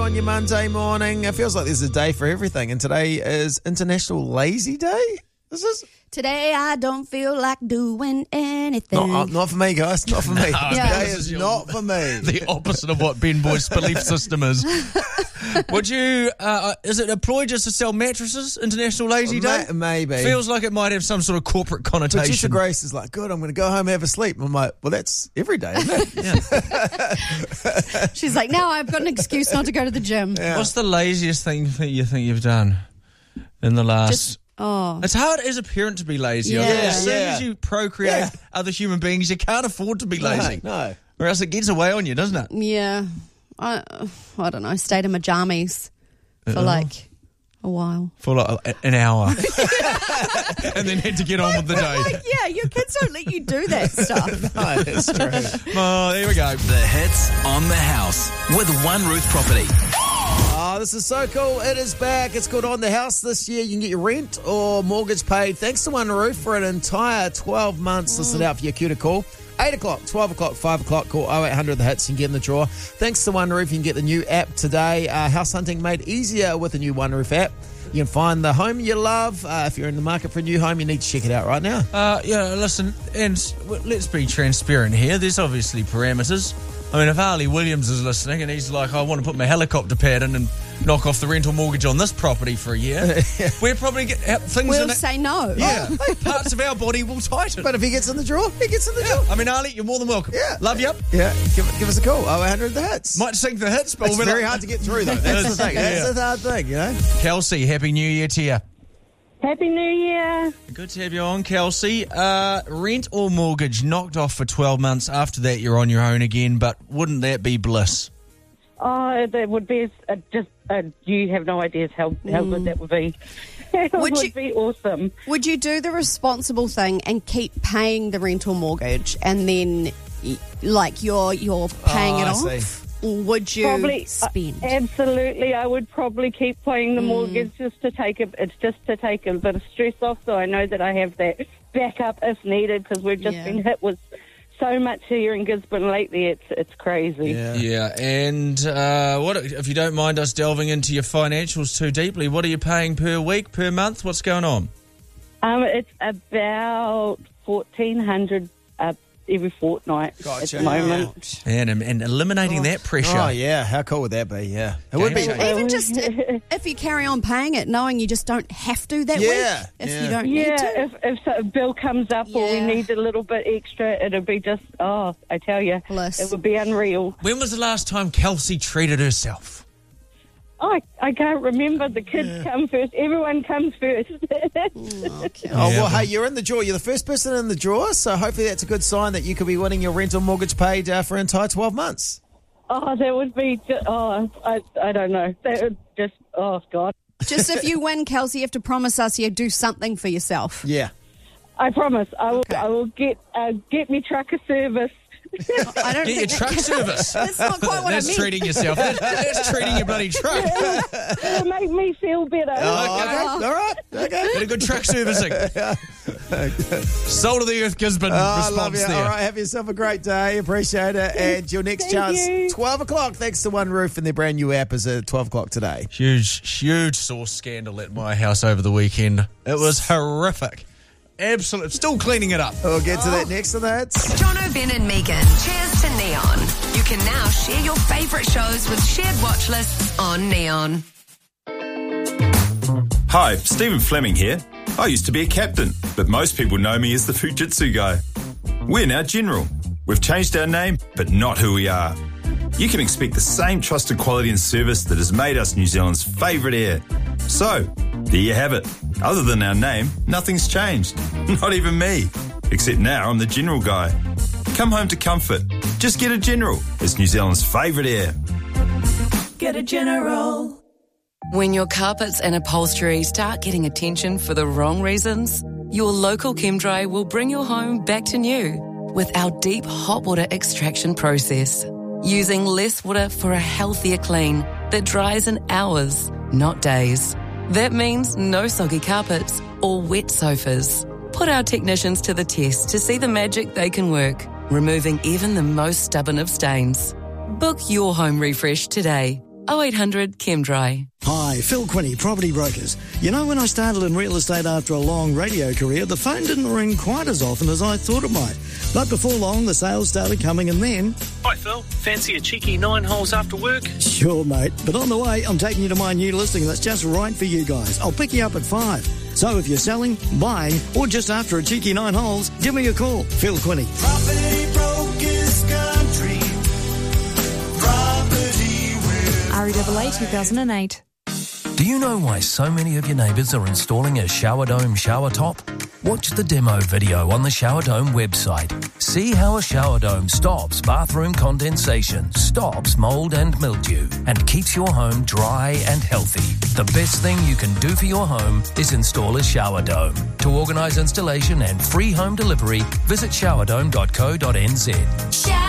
On your Monday morning, it feels like there's a day for everything, and today is International Lazy Day. Today I don't feel like doing anything. Not for me, guys. Not for me. Today this is is not for me. The opposite of what Ben Boyd's belief system is. Would you, is it employed just to sell mattresses, International Lazy Day? Maybe. Feels like it might have some sort of corporate connotation. Patricia Grace is like, good, I'm going to go home and have a sleep. I'm like, well, that's every day, isn't it? She's like, now I've got an excuse not to go to the gym. Yeah. What's the laziest thing that you think you've done in the last... It's hard as a parent to be lazy. Yeah. As soon as you procreate other human beings, you can't afford to be lazy. No. Or else it gets away on you, doesn't it? Yeah. I don't know, stayed in my jammies for like a while. For like an hour. And then had to get on with the day. Like, yeah, your kids don't let you do that stuff. No, that's true. Oh, there we go. The hits on the house with One Roof Property. Oh, this is so cool. It is back. It's called On the House this year. You can get your rent or mortgage paid thanks to One Roof for an entire 12 months. Listen out for your cue to call. 8 o'clock, 12 o'clock, 5 o'clock, call 0800 The Hits and get in the draw. Thanks to One Roof, you can get the new app today. House hunting made easier with the new One Roof app. You can find the home you love. If you're in the market for a new home, you need to check it out right now. Listen, and let's be transparent here. There's obviously parameters. I mean, if Harley Williams is listening and he's like, I want to put my helicopter pad in and knock off the rental mortgage on this property for a year, we're probably get things We'll in it. say no. Yeah, parts of our body will tighten. But if he gets in the draw, he gets in the draw. I mean, Harley, you're more than welcome. Yeah. Love you up. Yeah, give us a call. 0800 The Hits. Might sink the hits, but It's we'll be very like, hard to get through, though. That's the thing. That's the hard thing, you know? Kelsey, Happy New Year to you. Happy New Year. Good to have you on, Kelsey. Rent or mortgage knocked off for 12 months. After that, you're on your own again, but wouldn't that be bliss? Oh, that would be you have no idea how good that would be. It would be awesome. Would you do the responsible thing and keep paying the rental mortgage and then, like, you're paying it I off? see. Or would you Probably spend? Absolutely, I would probably keep paying the mortgage just to take a bit of stress off, so I know that I have that backup if needed. Because we've just been hit with so much here in Gisborne lately. It's crazy. Yeah. And what if you don't mind us delving into your financials too deeply? What are you paying per week, per month? What's going on? It's about $1,400 every fortnight at the moment. And eliminating that pressure. Oh, yeah. How cool would that be? Yeah. It would be. Even just if you carry on paying it, knowing you just don't have to that week, if you don't need to. If a bill comes up or we need a little bit extra, it'll be just, I tell you, it would be unreal. When was the last time Kelsey treated herself? I can't remember. The kids come first. Everyone comes first. Well, hey, you're in the draw. You're the first person in the draw, so hopefully that's a good sign that you could be winning your rental mortgage paid for an entire 12 months. That would be, I don't know. That would just, God. Just if you win, Kelsey, you have to promise us you do something for yourself. Yeah. I promise. I will get me truck a service. I don't Get your truck service. That's not quite what I meant. That's treating yourself. That's treating your bloody truck. It'll make me feel better. Okay. All right. Okay. Get a good truck servicing. Soul of the Earth Gisborne I response love you. there. All right, have yourself a great day. Appreciate it. And your next Thank chance, you. 12 o'clock, thanks to One Roof and their brand new app, is at 12 o'clock today. Huge sauce scandal at my house over the weekend. It was horrific. Absolute. Still cleaning it up. We'll get to that next on that. Jono, Ben and Megan. Cheers to Neon. You can now share your favourite shows with shared watch lists on Neon. Hi, Stephen Fleming here. I used to be a captain, but most people know me as the Fujitsu guy. We're now General. We've changed our name, but not who we are. You can expect the same trusted quality and service that has made us New Zealand's favourite air. So, there you have it. Other than our name, nothing's changed. Not even me. Except now I'm the General guy. Come home to comfort. Just get a General. It's New Zealand's favourite air. Get a General. When your carpets and upholstery start getting attention for the wrong reasons, your local ChemDry will bring your home back to new with our deep hot water extraction process. Using less water for a healthier clean that dries in hours, not days. That means no soggy carpets or wet sofas. Put our technicians to the test to see the magic they can work, removing even the most stubborn of stains. Book your home refresh today. 0800 ChemDry. Hi, Phil Quinney, Property Brokers. You know, when I started in real estate after a long radio career, the phone didn't ring quite as often as I thought it might. But before long, the sales started coming, and then... Hi, Phil. Fancy a cheeky 9 holes after work? Sure, mate. But on the way, I'm taking you to my new listing that's just right for you guys. I'll pick you up at 5. So if you're selling, buying, or just after a cheeky 9 holes, give me a call. Phil Quinney. Property Brokers Country. REAA 2008. Do you know why so many of your neighbours are installing a Shower Dome shower top? Watch the demo video on the Shower Dome website. See how a shower dome stops bathroom condensation, stops mould and mildew, and keeps your home dry and healthy. The best thing you can do for your home is install a shower dome. To organise installation and free home delivery, visit showerdome.co.nz.